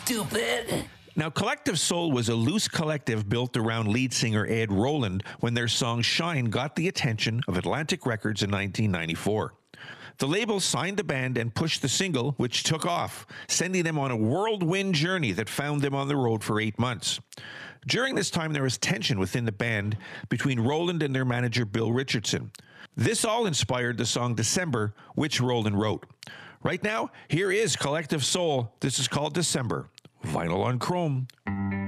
stupid. Now, Collective Soul was a loose collective built around lead singer Ed Roland when their song Shine got the attention of Atlantic Records in 1994. The label signed the band and pushed the single, which took off, sending them on a whirlwind journey that found them on the road for 8 months. During this time, there was tension within the band between Roland and their manager, Bill Richardson. This all inspired the song December, which Roland wrote. Right now, here is Collective Soul. This is called December. Vinyl on Chrome.